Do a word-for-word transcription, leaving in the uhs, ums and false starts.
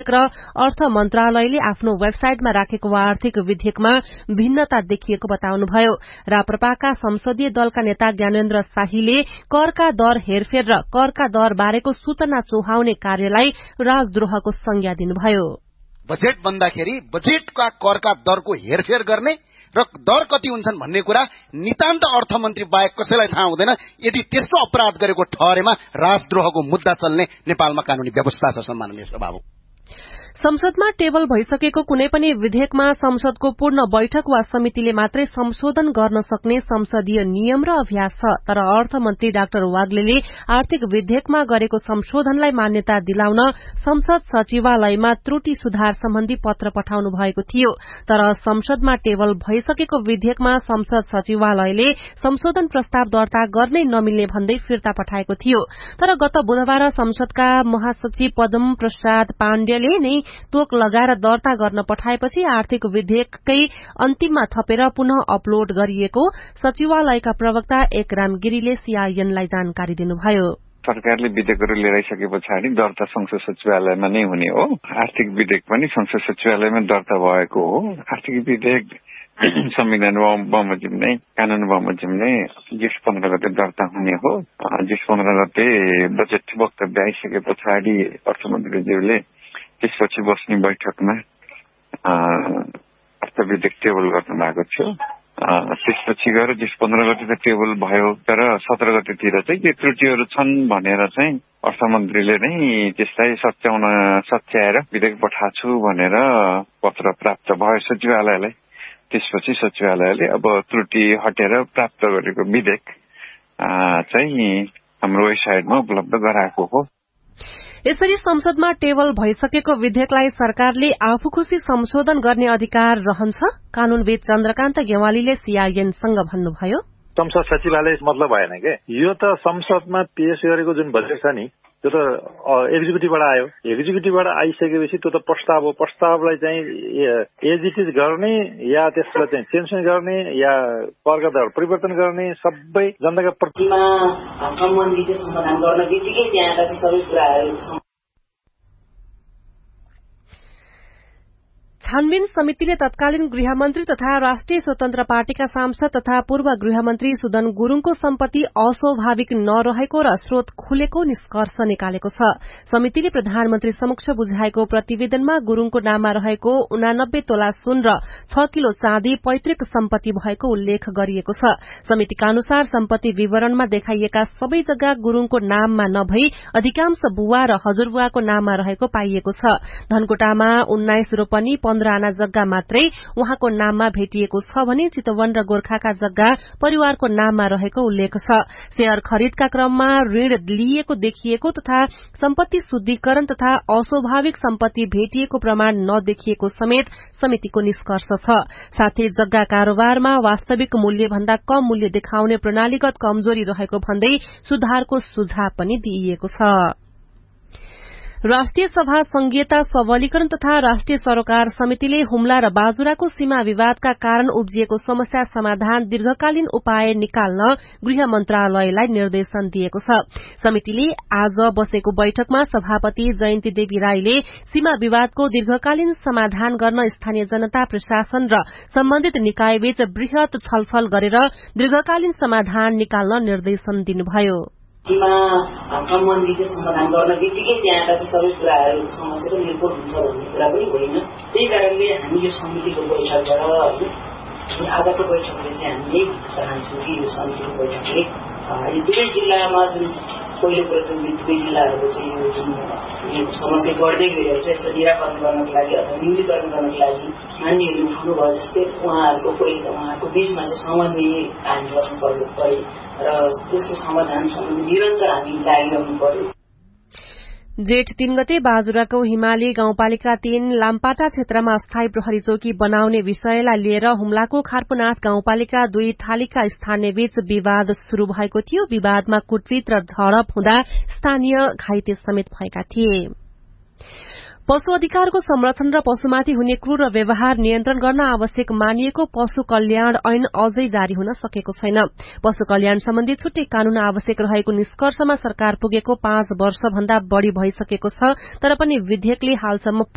विधेयक र अर्थ मन्त्रालयले आफ्नो वेबसाइटमा राखेको आर्थिक विधेयकमा भिन्नता देखिएको बताउनुभयो। राप्रपाका संसदीय दलका नेता ज्ञानेन्द्र शाहीले करका दर हेरफेर र करका दर बारेको सूचना चौहाउने कार्यलाई राजद्रोहको संज्ञा दिनुभयो। बजेट बन्दाखेरि बजेटका करका दरको हेरफेर गर्ने र दर कति हुन्छन् भन्ने कुरा नितान्त अर्थमन्त्री बाहेक कसैलाई थाहा हुँदैन। यदि त्यस्तो अपराध गरेको ठहरेमा राजद्रोहको मुद्दा चल्ने नेपालमा कानूनी व्यवस्था छ। सम्माननीय सभामुख, संसदमा टेबल भइसकेको कुनै पनि विधेयकमा संसदको पूर्ण बैठक वा समितिले मात्रै संशोधन गर्न सक्ने संसदीय नियम र अभ्यास छ। तर अर्थमन्त्री डाक्टर वाग्लेले आर्थिक विधेयकमा गरेको संशोधनलाई मान्यता दिलाउन संसद सचिवालयमा त्रुटि सुधार सम्बन्धी पत्र पठाउनु भएको थियो। तर संसदमा टेबल भइसकेको विधेयकमा संसद सचिवालयले संशोधन प्रस्ताव दर्ता गर्नै नमिल्ने भन्दै फिर्ता पठाएको थियो। तर गत बुधबार संसदका महासचिव पद्म प्रसाद पाण्डेले नै तोक लगाएर दर्ता गर्न पठाएपछि आर्थिक विधेयककै अन्तिममा थपेर पुनः अपलोड गरिएको सचिवालयका प्रवक्ता एकराम गिरीले सीआईएनलाई जानकारी दिनुभयो। सरकारले विधेयकहरू लिएर आइसके पछाडि दर्ता संसद सचिवालयमा नै हुने हो। आर्थिक विधेयक पनि संसद सचिवालयमा दर्ता भएको हो। आर्थिक विधेयक संविधान बमोजिम नै कानून बमोजिम नै जेठ पन्ध्र गते दर्ता हुने हो। जेठ पन्ध्र गते बजेट वक्तव्य आइसके पछाडि अर्थमन्त्रीज्यूले त्यसपछि बस्ने बैठकमा अर्थ विधेयक टेबल गर्नु भएको थियो। त्यसपछि गएर जेठ पन्ध्र गते त टेबल भयो। तर सत्र गतेतिर चाहिँ के त्रुटिहरू छन् भनेर चाहिँ अर्थमन्त्रीले नै त्यसलाई सच्याउन सच्याएर विधेयक पठाछु भनेर पत्र प्राप्त भयो सचिवालयलाई। त्यसपछि सचिवालयले अब त्रुटि हटेर प्राप्त गरेको विधेयक चाहिँ हाम्रो वेबसाइटमा उपलब्ध गराएको हो। यसरी संसदमा टेबल भइसकेको विधेयकलाई सरकारले आफू खुशी संशोधन गर्ने अधिकार रहन्छ। कानूनविद चन्द्रकान्त गेवालीले सीआईएनसँग भन्नुभयो। संसद सचिवालय मतलब भएन के, यो त संसदमा पेश गरेको जुन बजेट छ नि त्यो त एक्जिक्युटिभबाट आयो। एक्जिक्युटिभबाट आइसकेपछि त्यो त प्रस्ताव हो। प्रस्तावलाई चाहिँ एज इट इज गर्ने या त्यसलाई चाहिँ चेन्ज गर्ने या करका दर परिवर्तन गर्ने सबै जनताका प्रतिमा सम्बन्धी समाधान गर्न बित्तिकै त्यहाँका सबै कुराहरू छानबिन समितिले तत्कालीन गृहमन्त्री तथा राष्ट्रिय स्वतन्त्र पार्टीका सांसद तथा पूर्व गृहमन्त्री सुदन गुरूङको सम्पत्ति अस्वाभाविक नरहेको र स्रोत खुलेको निष्कर्ष निकालेको छ। समितिले प्रधानमन्त्री समक्ष बुझाएको प्रतिवेदनमा गुरूङको नाममा रहेको उनानब्बे तोला सुन र छ किलो चाँदी पैतृक सम्पत्ति भएको उल्लेख गरिएको छ। समितिका अनुसार सम्पत्ति विवरणमा देखाइएका सबै जग्गा गुरूङको नाममा नभई अधिकांश बुवा र हजुरबुवाको नाममा रहेको पाइएको छ। धनकुटामा उन्नाइस रोपनी पन्ध्र आना जग्गा मात्रै उहाँको नाममा भेटिएको छ भने चितवन र गोर्खाका जग्गा परिवारको नाममा रहेको उल्लेख छ। शेयर खरिदका क्रममा ऋण लिएको देखिएको तथा सम्पत्ति शुद्धिकरण तथा अस्वाभाविक सम्पत्ति भेटिएको प्रमाण नदेखिएको समेत समितिको निष्कर्ष छ। साथै जग्गा कारोबारमा वास्तविक मूल्य भन्दा कम मूल्य देखाउने प्रणालीगत कमजोरी रहेको भन्दै सुधारको सुझाव पनि दिइएको छ। राष्ट्रिय सभा संघीयता सबलीकरण तथा राष्ट्रिय सरोकार समितिले हुम्ला र बाजुराको सीमा विवादका कारण उब्जिएको समस्या समाधान दीर्घकालीन उपाय निकाल्न गृह मन्त्रालयलाई निर्देशन दिएको छ। समितिले आज बसेको बैठकमा सभापति जयन्ती देवी राईले सीमा विवादको दीर्घकालीन समाधान गर्न स्थानीय जनता प्रशासन र सम्बन्धित निकायबीच वृहत छलफल गरेर दीर्घकालीन समाधान निकाल्न निर्देशन दिनुभयो। सीमा सम्बन्धी समाधान गर्न बित्तिकै त्यहाँका सबै कुराहरू समस्याको निर्भर हुन्छ भन्ने कुरा पनि होइन। त्यही कारणले हामी यो समितिको बैठकबाट आजको बैठकले चाहिँ हामीले चाहन्छौँ कि यो समितिको बैठकले यो दुवै जिल्लामा जुन पहिलो प्रतिनिधि दुवै जिल्लाहरूको चाहिँ यो जुन यो समस्या बढ्दै गइरहेको छ यसलाई निराकरण गर्नको लागि अथवा न्यूनीकरण गर्नको लागि मान्यहरू उठाउनु भयो जस्तै उहाँहरूको कोही उहाँहरूको बीचमा चाहिँ समन्वय कायम गर्नु पर्यो र त्यसको समाधान निरन्तर हामी लागिरहनु पर्यो। जेठ तीन गते बाजुराको हिमाली गाउँपालिका तीन लामपाटा क्षेत्रमा अस्थायी प्रहरी चौकी बनाउने विषयलाई लिएर हुम्लाको खारपुनाथ गाउँपालिका दुई थालीका स्थानीय बीच विवाद शुरू भएको थियो। विवादमा कुटपिट र झडप हुँदा स्थानीय घाइते समेत भएका थिए। पशु अधिकारको संरक्षण र पशुमाथि हुने क्रूर व्यवहार नियन्त्रण गर्न आवश्यक मानिएको पशु कल्याण ऐन अझै जारी हुन सकेको छैन। पशु कल्याण सम्बन्धी छुट्टै कानून आवश्यक रहेको निष्कर्षमा सरकार पुगेको पाँच वर्ष भन्दा बढ़ी भइसकेको छ। तर पनि विधेयकले हालसम्म